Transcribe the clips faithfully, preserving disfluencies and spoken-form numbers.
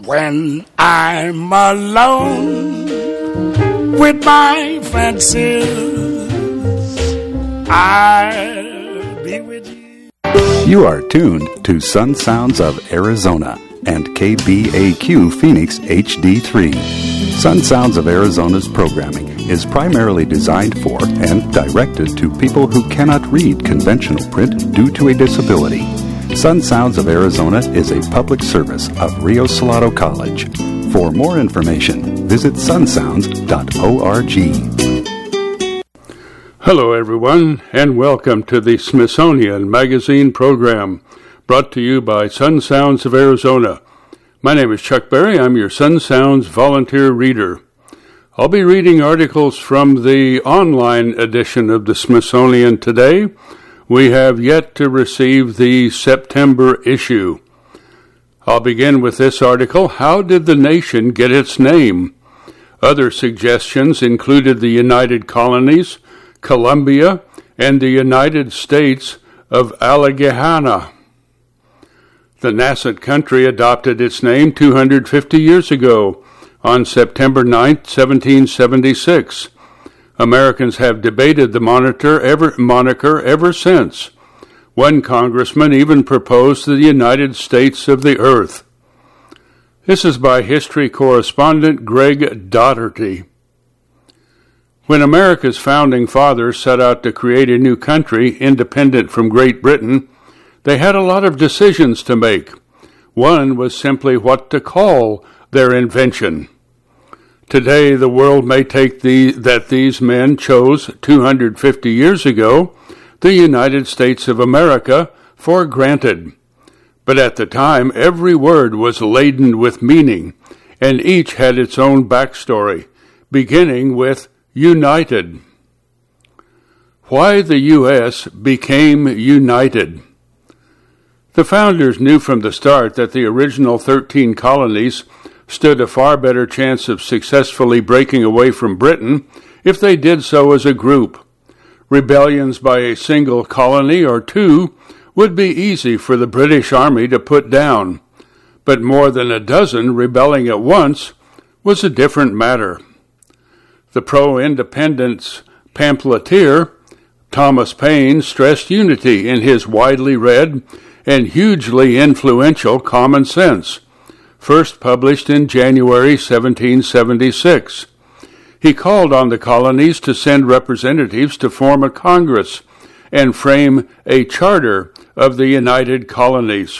When I'm alone with my fancies, I'll be with you. You are tuned to Sun Sounds of Arizona and K B A Q Phoenix H D three. Sun Sounds of Arizona's programming is primarily designed for and directed to people who cannot read conventional print due to a disability. Sun Sounds of Arizona is a public service of Rio Salado College. For more information, visit sun sounds dot org. Hello, everyone, and welcome to the Smithsonian Magazine program, brought to you by Sun Sounds of Arizona. My name is Chuck Berry. I'm your Sun Sounds volunteer reader. I'll be reading articles from the online edition of the Smithsonian today. We have yet to receive the September issue. I'll begin with this article, How Did the Nation Get Its Name? Other suggestions included the United Colonies, Columbia, and the United States of Allegheny. The nascent country adopted its name two hundred fifty years ago, on September ninth, seventeen seventy-six. Americans have debated the moniker ever, moniker ever since. One congressman even proposed the United States of the Earth. This is by history correspondent Greg Doherty. When America's founding fathers set out to create a new country independent from Great Britain, they had a lot of decisions to make. One was simply what to call their invention. Today, the world may take the, that these men chose two hundred fifty years ago the United States of America for granted. But at the time, every word was laden with meaning, and each had its own backstory, beginning with United. Why the U S became united. The founders knew from the start that the original thirteen colonies stood a far better chance of successfully breaking away from Britain if they did so as a group. Rebellions by a single colony or two would be easy for the British Army to put down, but more than a dozen rebelling at once was a different matter. The pro-independence pamphleteer Thomas Paine stressed unity in his widely read and hugely influential Common Sense, first published in January seventeen seventy-six. He called on the colonies to send representatives to form a Congress and frame a charter of the United Colonies.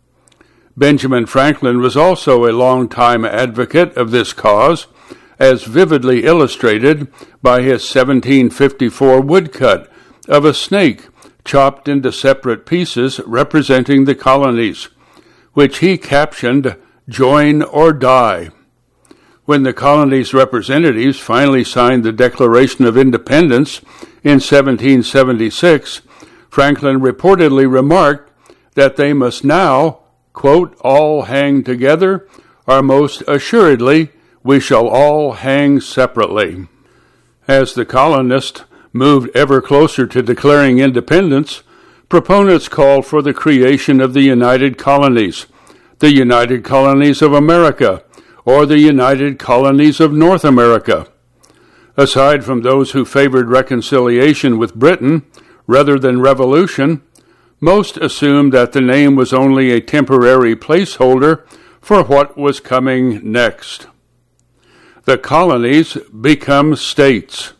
Benjamin Franklin was also a longtime advocate of this cause, as vividly illustrated by his seventeen fifty-four woodcut of a snake chopped into separate pieces representing the colonies, which he captioned Join or Die. When the colony's representatives finally signed the Declaration of Independence in seventeen seventy-six, Franklin reportedly remarked that they must now, quote, all hang together, or most assuredly, we shall all hang separately. As the colonists moved ever closer to declaring independence, proponents called for the creation of the United Colonies, the United Colonies of America, or the United Colonies of North America. Aside from those who favored reconciliation with Britain rather than revolution, most assumed that the name was only a temporary placeholder for what was coming next. The colonies become states.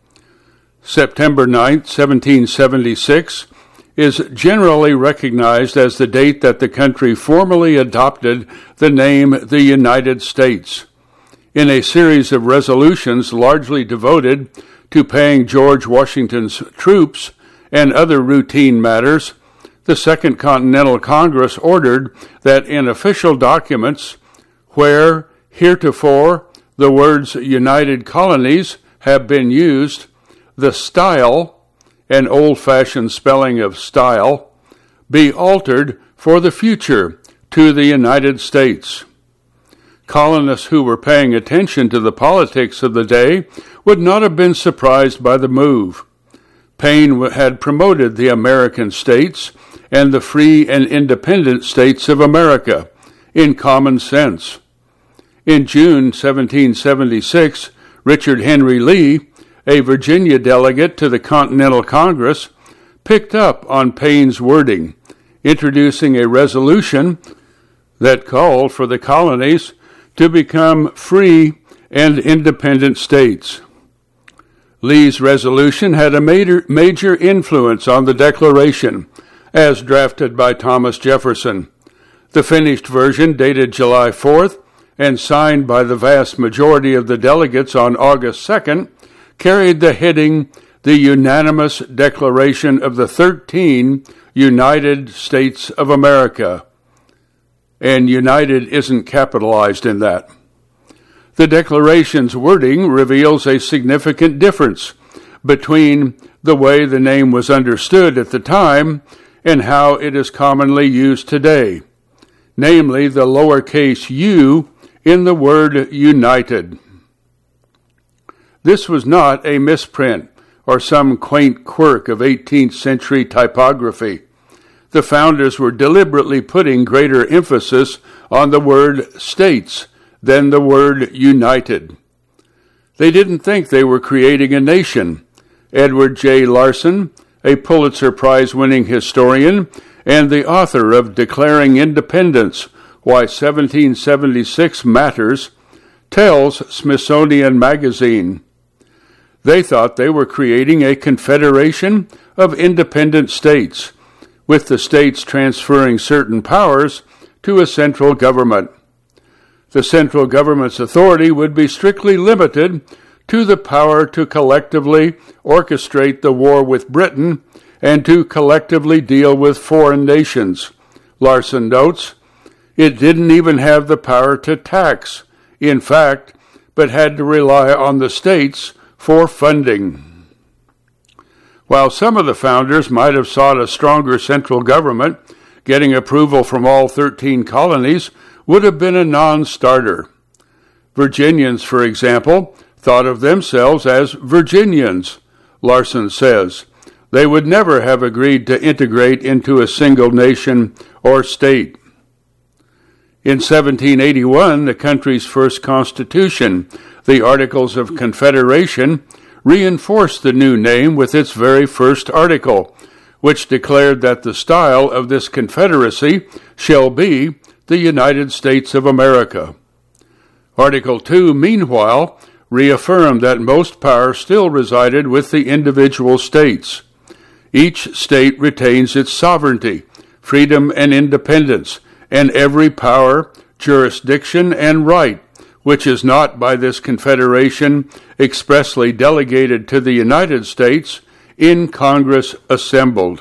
September ninth, seventeen seventy-six, is generally recognized as the date that the country formally adopted the name the United States. In a series of resolutions largely devoted to paying George Washington's troops and other routine matters, the Second Continental Congress ordered that in official documents where heretofore the words United Colonies have been used, the style, an old-fashioned spelling of style, be altered for the future to the United States. Colonists who were paying attention to the politics of the day would not have been surprised by the move. Paine had promoted the American states and the free and independent states of America in Common Sense, In June seventeen seventy-six, Richard Henry Lee, a Virginia delegate to the Continental Congress, picked up on Paine's wording, introducing a resolution that called for the colonies to become free and independent states. Lee's resolution had a major, major influence on the Declaration, as drafted by Thomas Jefferson. The finished version, dated July fourth and signed by the vast majority of the delegates on August second, carried the heading, "The Unanimous Declaration of the Thirteen United States of America." And United isn't capitalized in that. The Declaration's wording reveals a significant difference between the way the name was understood at the time and how it is commonly used today, namely the lowercase u in the word united. This was not a misprint or some quaint quirk of eighteenth century typography. The founders were deliberately putting greater emphasis on the word states than the word united. They didn't think they were creating a nation. Edward J. Larson, a Pulitzer Prize-winning historian and the author of Declaring Independence, Why seventeen seventy-six Matters, tells Smithsonian Magazine, they thought they were creating a confederation of independent states, with the states transferring certain powers to a central government. The central government's authority would be strictly limited to the power to collectively orchestrate the war with Britain and to collectively deal with foreign nations. Larson notes, it didn't even have the power to tax, in fact, but had to rely on the states for funding. While some of the founders might have sought a stronger central government, getting approval from all thirteen colonies would have been a non-starter. Virginians, for example, thought of themselves as Virginians, Larson says. They would never have agreed to integrate into a single nation or state. In seventeen eighty-one, the country's first constitution, the Articles of Confederation, reinforced the new name with its very first article, which declared that the style of this confederacy shall be the United States of America. Article two, meanwhile, reaffirmed that most power still resided with the individual states. Each state retains its sovereignty, freedom, and independence, and every power, jurisdiction, and right, which is not by this confederation expressly delegated to the United States, in Congress assembled.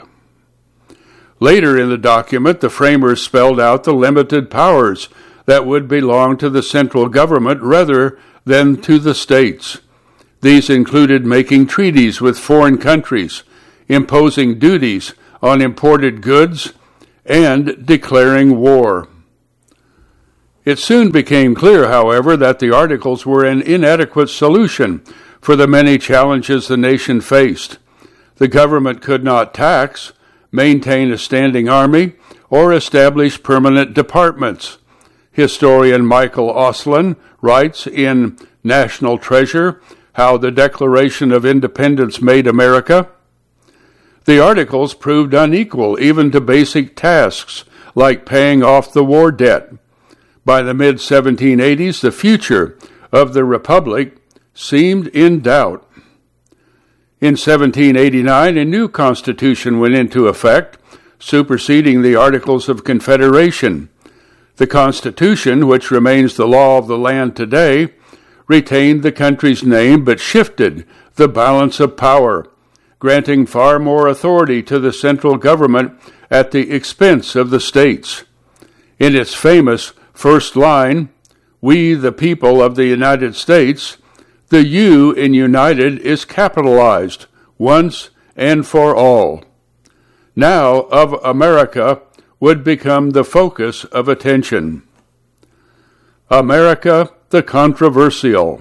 Later in the document, the framers spelled out the limited powers that would belong to the central government rather than to the states. These included making treaties with foreign countries, imposing duties on imported goods, and declaring war. It soon became clear, however, that the Articles were an inadequate solution for the many challenges the nation faced. The government could not tax, maintain a standing army, or establish permanent departments. Historian Michael Auslin writes in National Treasure, How the Declaration of Independence Made America. The Articles proved unequal even to basic tasks like paying off the war debt. By the mid seventeen eighties, the future of the Republic seemed in doubt. In seventeen eighty-nine, a new constitution went into effect, superseding the Articles of Confederation. The Constitution, which remains the law of the land today, retained the country's name but shifted the balance of power, granting far more authority to the central government at the expense of the states. In its famous first line, "We the people of the United States," the U in United is capitalized once and for all. Now, of America would become the focus of attention. America the Controversial.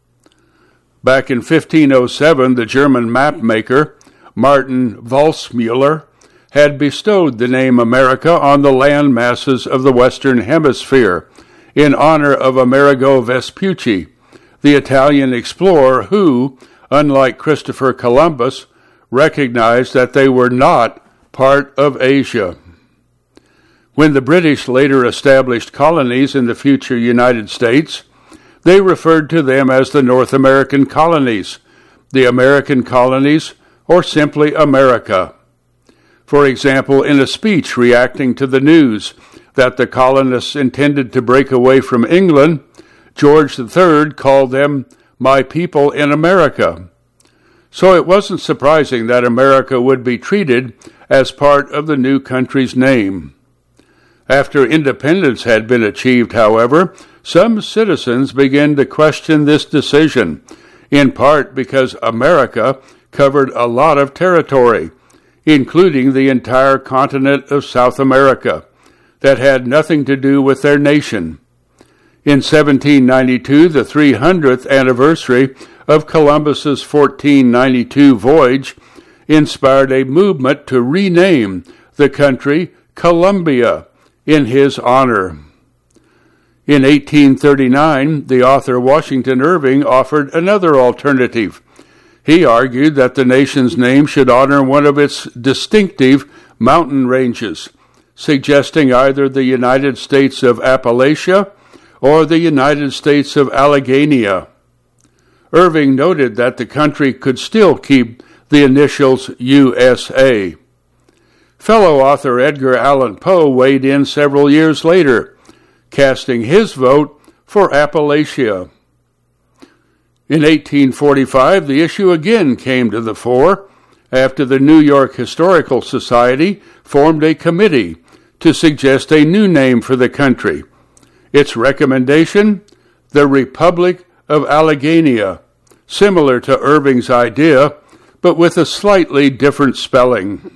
Back in fifteen oh seven, the German map maker, Martin Waldseemüller, had bestowed the name America on the land masses of the Western Hemisphere, in honor of Amerigo Vespucci, the Italian explorer who, unlike Christopher Columbus, recognized that they were not part of Asia. When the British later established colonies in the future United States, they referred to them as the North American colonies, the American colonies, or simply America. For example, in a speech reacting to the news that the colonists intended to break away from England, George the Third called them "my people in America." So it wasn't surprising that America would be treated as part of the new country's name. After independence had been achieved, however, some citizens began to question this decision, in part because America covered a lot of territory, including the entire continent of South America, that had nothing to do with their nation. In seventeen ninety-two, the three hundredth anniversary of Columbus's fourteen ninety-two voyage inspired a movement to rename the country Columbia in his honor. In eighteen thirty-nine, the author Washington Irving offered another alternative. He argued that the nation's name should honor one of its distinctive mountain ranges, suggesting either the United States of Appalachia or the United States of Allegheny. Irving noted that the country could still keep the initials U S A. Fellow author Edgar Allan Poe weighed in several years later, casting his vote for Appalachia. In eighteen forty-five, the issue again came to the fore after the New York Historical Society formed a committee to suggest a new name for the country. Its recommendation, the Republic of Allegheny, similar to Irving's idea, but with a slightly different spelling.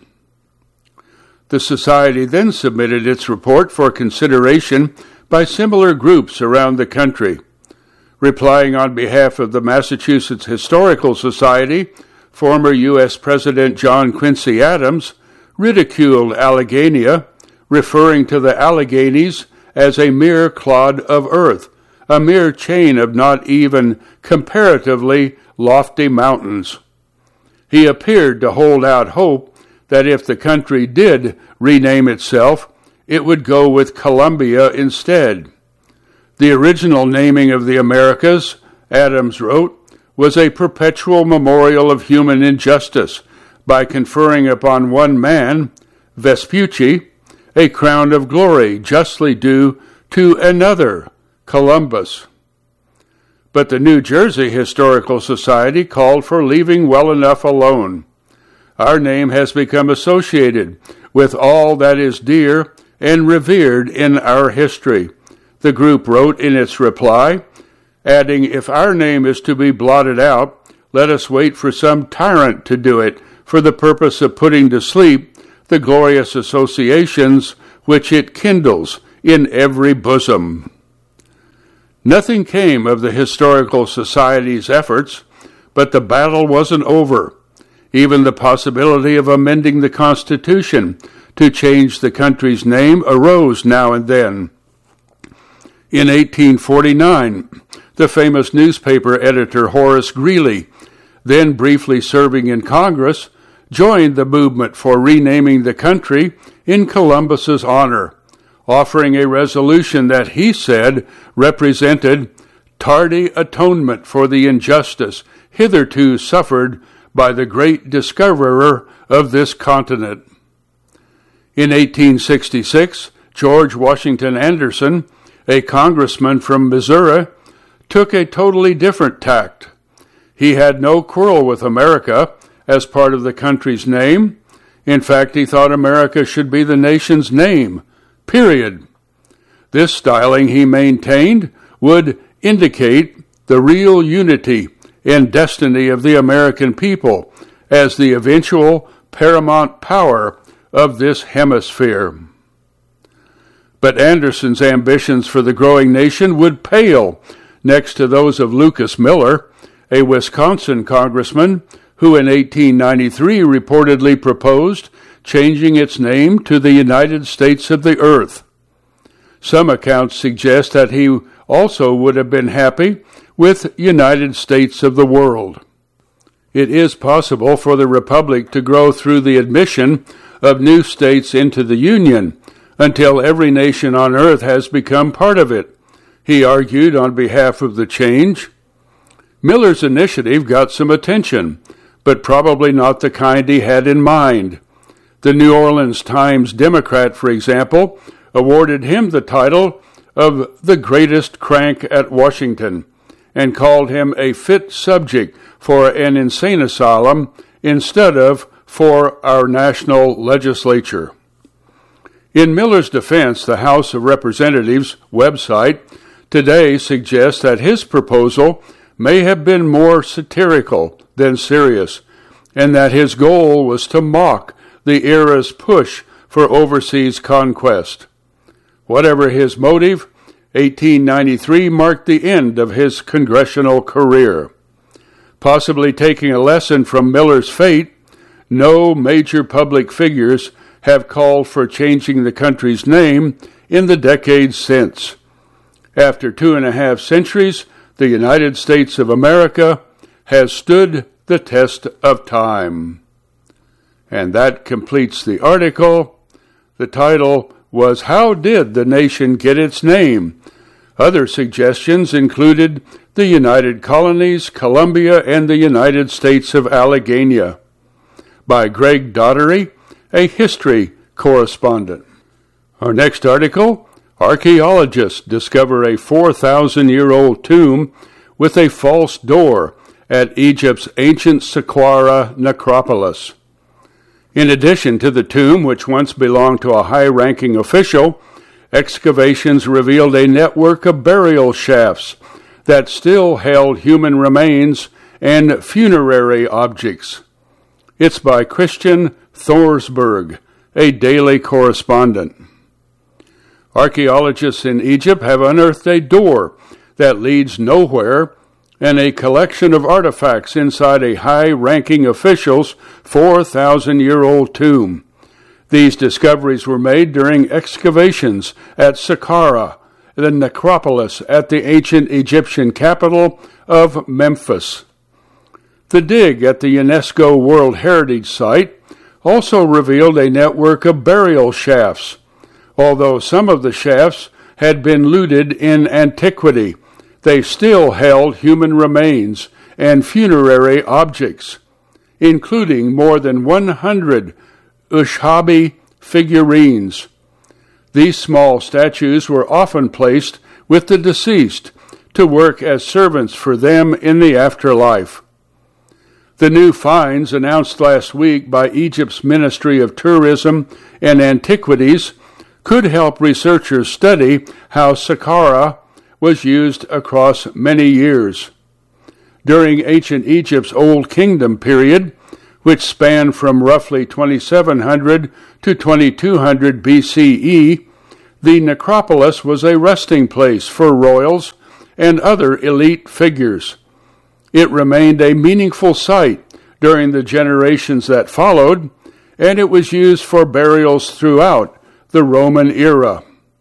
The Society then submitted its report for consideration by similar groups around the country. Replying on behalf of the Massachusetts Historical Society, former U S President John Quincy Adams ridiculed Allegheny, referring to the Alleghenies as a mere clod of earth, a mere chain of not even comparatively lofty mountains. He appeared to hold out hope that if the country did rename itself, it would go with Columbia instead. The original naming of the Americas, Adams wrote, was a perpetual memorial of human injustice by conferring upon one man, Vespucci, a crown of glory justly due to another, Columbus. But the New Jersey Historical Society called for leaving well enough alone. Our name has become associated with all that is dear and revered in our history, the group wrote in its reply, adding, if our name is to be blotted out, let us wait for some tyrant to do it for the purpose of putting to sleep the glorious associations which it kindles in every bosom. Nothing came of the Historical Society's efforts, but the battle wasn't over. Even the possibility of amending the Constitution to change the country's name arose now and then. In eighteen forty-nine, the famous newspaper editor Horace Greeley, then briefly serving in Congress, joined the movement for renaming the country in Columbus's honor, offering a resolution that he said represented tardy atonement for the injustice hitherto suffered by the great discoverer of this continent. In eighteen sixty-six, George Washington Anderson, a congressman from Missouri, took a totally different tact. He had no quarrel with America as part of the country's name. In fact, he thought America should be the nation's name, period. This styling, he maintained, would indicate the real unity and destiny of the American people as the eventual paramount power of this hemisphere. But Anderson's ambitions for the growing nation would pale next to those of Lucas Miller, a Wisconsin congressman who in eighteen ninety-three reportedly proposed changing its name to the United States of the Earth. Some accounts suggest that he also would have been happy with United States of the world. It is possible for the Republic to grow through the admission of new states into the Union until every nation on earth has become part of it, he argued on behalf of the change. Miller's initiative got some attention, but probably not the kind he had in mind. The New Orleans Times-Democrat, for example, awarded him the title of the greatest crank at Washington and called him a fit subject for an insane asylum instead of for our national legislature. In Miller's defense, the House of Representatives website today suggests that his proposal may have been more satirical than serious, and that his goal was to mock the era's push for overseas conquest. Whatever his motive, eighteen ninety-three marked the end of his congressional career. Possibly taking a lesson from Miller's fate, no major public figures have called for changing the country's name in the decades since. After two and a half centuries, the United States of America has stood the test of time. And that completes the article. The title was, How Did the Nation Get Its Name? Other suggestions included the United Colonies, Columbia, and the United States of Allegheny, by Greg Daugherty, a history correspondent. Our next article, archaeologists discover a four thousand year old tomb with a false door at Egypt's ancient Saqqara necropolis. In addition to the tomb, which once belonged to a high-ranking official, excavations revealed a network of burial shafts that still held human remains and funerary objects. It's by Christian Thorsberg, a daily correspondent. Archaeologists in Egypt have unearthed a door that leads nowhere and a collection of artifacts inside a high-ranking official's four thousand year old tomb. These discoveries were made during excavations at Saqqara, the necropolis at the ancient Egyptian capital of Memphis. The dig at the UNESCO World Heritage Site also revealed a network of burial shafts. Although some of the shafts had been looted in antiquity, they still held human remains and funerary objects, including more than one hundred Ushabti figurines. These small statues were often placed with the deceased to work as servants for them in the afterlife. The new finds announced last week by Egypt's Ministry of Tourism and Antiquities could help researchers study how Saqqara was used across many years. During ancient Egypt's Old Kingdom period, which spanned from roughly twenty-seven hundred to twenty-two hundred B C E, the necropolis was a resting place for royals and other elite figures. It remained a meaningful site during the generations that followed, and it was used for burials throughout the Roman era.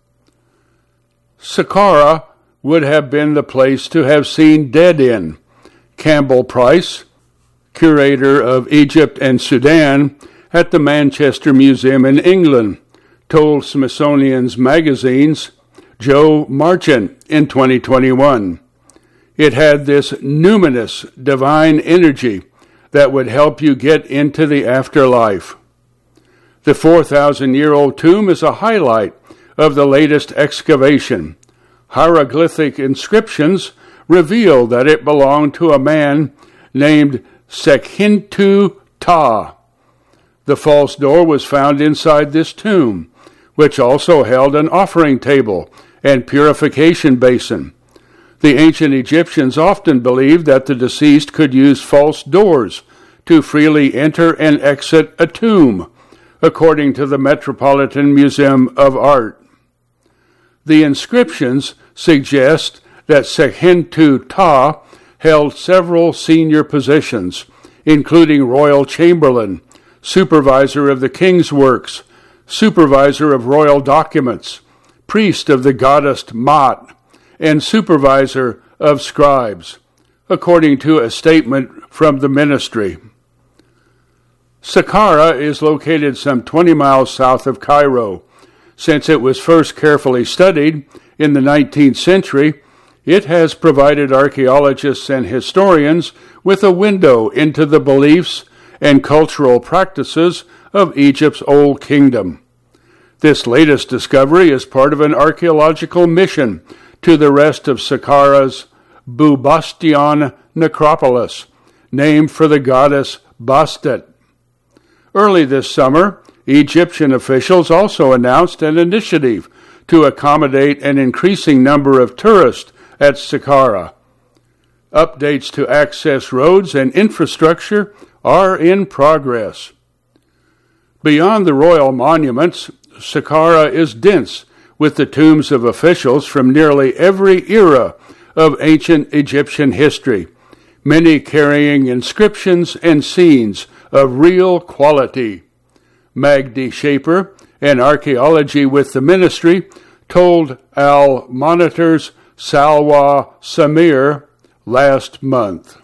Saqqara would have been the place to have seen dead in. Campbell Price, curator of Egypt and Sudan at the Manchester Museum in England, told Smithsonian's Magazine's Joe Marchant in twenty twenty-one. It had this numinous divine energy that would help you get into the afterlife. The four thousand year old tomb is a highlight of the latest excavation. Hieroglyphic inscriptions reveal that it belonged to a man named Sekhintu Ta. The false door was found inside this tomb, which also held an offering table and purification basin. The ancient Egyptians often believed that the deceased could use false doors to freely enter and exit a tomb, according to the Metropolitan Museum of Art. The inscriptions suggest that Sekhintu Ta held several senior positions, including royal chamberlain, supervisor of the king's works, supervisor of royal documents, priest of the goddess Maat, and supervisor of scribes, according to a statement from the ministry. Saqqara is located some twenty miles south of Cairo. Since it was first carefully studied in the nineteenth century, it has provided archaeologists and historians with a window into the beliefs and cultural practices of Egypt's Old Kingdom. This latest discovery is part of an archaeological mission to the rest of Saqqara's Bubastion necropolis, named for the goddess Bastet. Early this summer, Egyptian officials also announced an initiative to accommodate an increasing number of tourists at Saqqara. Updates to access roads and infrastructure are in progress. Beyond the royal monuments, Saqqara is dense with the tombs of officials from nearly every era of ancient Egyptian history, many carrying inscriptions and scenes of real quality. Magdi Shaper, an archaeology with the ministry, told Al Monitor's Salwa Samir last month.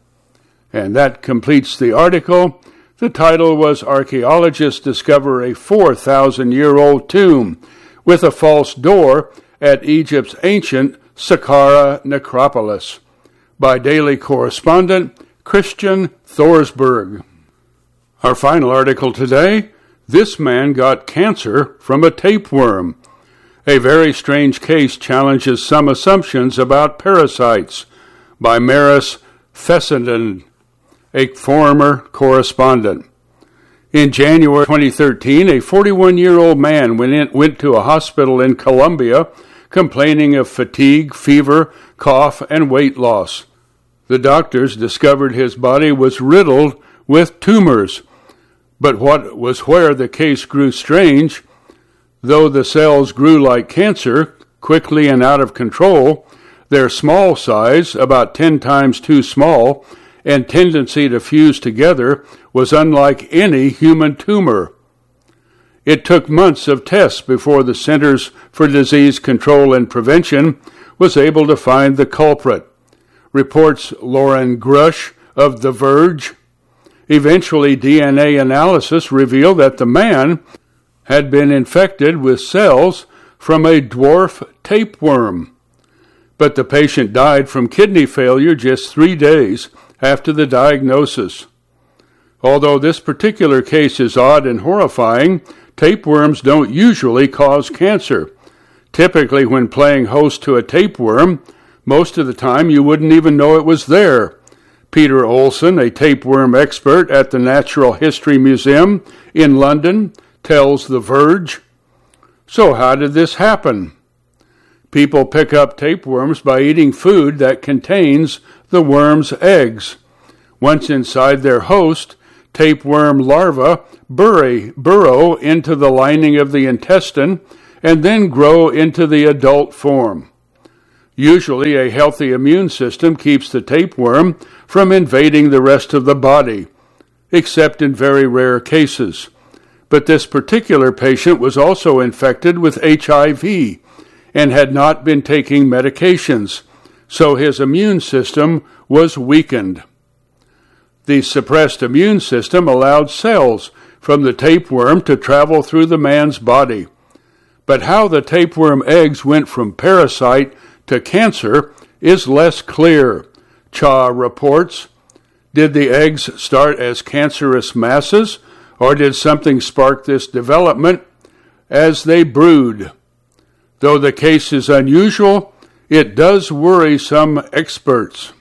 And that completes the article. The title was Archaeologists Discover a four thousand year old Tomb with a False Door at Egypt's Ancient Saqqara Necropolis, by daily correspondent Christian Thorsberg. Our final article today, This Man Got Cancer from a Tapeworm. A very strange case challenges some assumptions about parasites, by Maris Fessenden, a former correspondent. In January twenty thirteen, a forty-one-year-old man went, in, went to a hospital in Colombia complaining of fatigue, fever, cough, and weight loss. The doctors discovered his body was riddled with tumors. But what was where the case grew strange, though the cells grew like cancer, quickly and out of control, their small size, about ten times too small, and tendency to fuse together was unlike any human tumor. It took months of tests before the Centers for Disease Control and Prevention was able to find the culprit, reports Lauren Grush of The Verge. Eventually, D N A analysis revealed that the man had been infected with cells from a dwarf tapeworm. But the patient died from kidney failure just three days after the diagnosis. Although this particular case is odd and horrifying, tapeworms don't usually cause cancer. Typically, when playing host to a tapeworm, most of the time you wouldn't even know it was there. Peter Olson, a tapeworm expert at the Natural History Museum in London, tells The Verge. So how did this happen? People pick up tapeworms by eating food that contains the worm's eggs. Once inside their host, tapeworm larvae burrow, burrow into the lining of the intestine and then grow into the adult form. Usually, a healthy immune system keeps the tapeworm from invading the rest of the body, except in very rare cases. But this particular patient was also infected with H I V and had not been taking medications, so his immune system was weakened. The suppressed immune system allowed cells from the tapeworm to travel through the man's body. But how the tapeworm eggs went from parasite to cancer is less clear, Cha reports. Did the eggs start as cancerous masses, or did something spark this development as they brood? Though the case is unusual, it does worry some experts.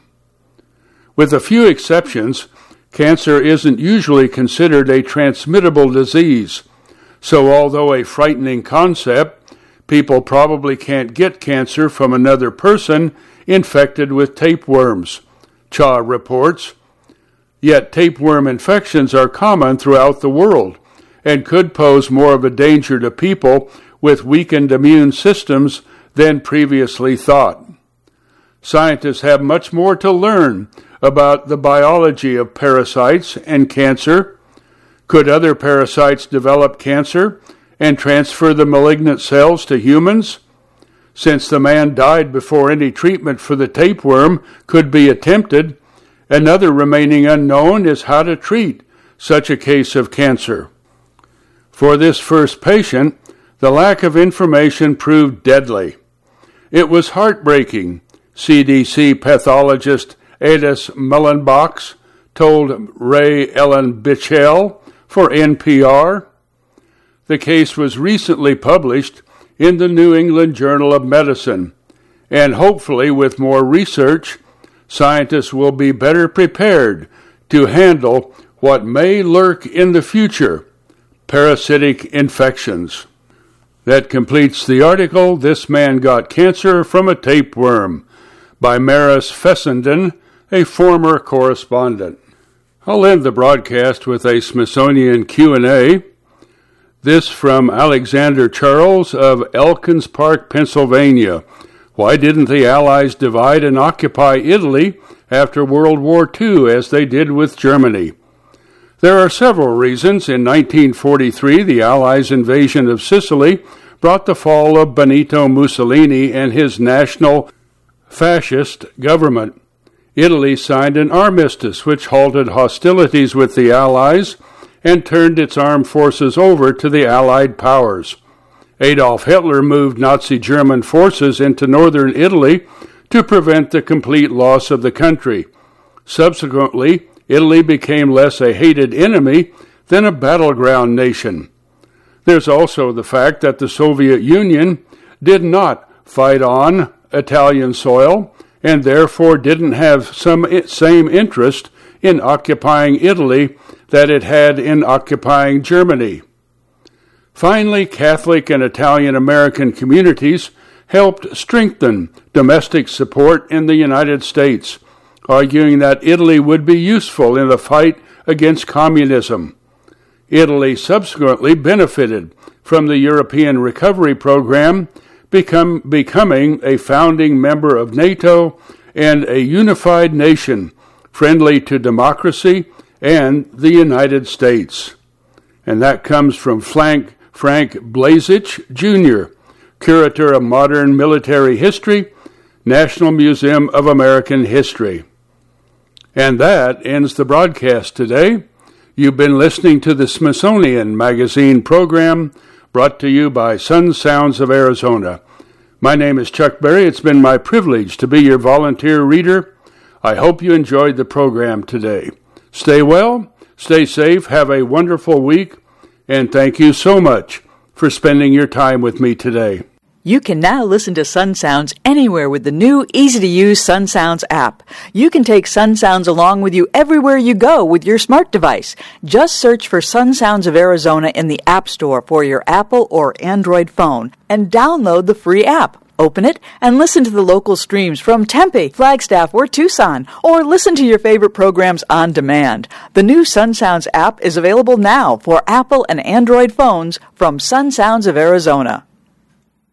With a few exceptions, cancer isn't usually considered a transmittable disease, so although a frightening concept, people probably can't get cancer from another person infected with tapeworms, Cha reports. Yet tapeworm infections are common throughout the world and could pose more of a danger to people with weakened immune systems than previously thought. Scientists have much more to learn about the biology of parasites and cancer. Could other parasites develop cancer and transfer the malignant cells to humans? Since the man died before any treatment for the tapeworm could be attempted, another remaining unknown is how to treat such a case of cancer. For this first patient, the lack of information proved deadly. It was heartbreaking, C D C pathologist Adis Mullenbach told Ray Ellen Bichel for N P R. The case was recently published in the New England Journal of Medicine, and hopefully with more research, scientists will be better prepared to handle what may lurk in the future, parasitic infections. That completes the article, This Man Got Cancer from a Tapeworm, by Maris Fessenden, a former correspondent. I'll end the broadcast with a Smithsonian Q and A. This from Alexander Charles of Elkins Park, Pennsylvania. Why didn't the Allies divide and occupy Italy after World War Two as they did with Germany? There are several reasons. In nineteen forty-three, the Allies' invasion of Sicily brought the fall of Benito Mussolini and his national fascist government. Italy signed an armistice which halted hostilities with the Allies and turned its armed forces over to the Allied powers. Adolf Hitler moved Nazi German forces into northern Italy to prevent the complete loss of the country. Subsequently, Italy became less a hated enemy than a battleground nation. There's also the fact that the Soviet Union did not fight on Italian soil and therefore didn't have some same interest in occupying Italy that it had in occupying Germany. Finally, Catholic and Italian-American communities helped strengthen domestic support in the United States, arguing that Italy would be useful in the fight against communism. Italy subsequently benefited from the European Recovery Program, become, becoming a founding member of NATO and a unified nation friendly to democracy and the United States. And that comes from Frank, Frank Blazich, Junior, Curator of Modern Military History, National Museum of American History. And that ends the broadcast today. You've been listening to the Smithsonian Magazine program brought to you by Sun Sounds of Arizona. My name is Chuck Berry. It's been my privilege to be your volunteer reader. I hope you enjoyed the program today. Stay well, stay safe, have a wonderful week, and thank you so much for spending your time with me today. You can now listen to Sun Sounds anywhere with the new, easy-to-use Sun Sounds app. You can take Sun Sounds along with you everywhere you go with your smart device. Just search for Sun Sounds of Arizona in the App Store for your Apple or Android phone and download the free app. Open it and listen to the local streams from Tempe, Flagstaff, or Tucson, or listen to your favorite programs on demand. The new Sun Sounds app is available now for Apple and Android phones from Sun Sounds of Arizona.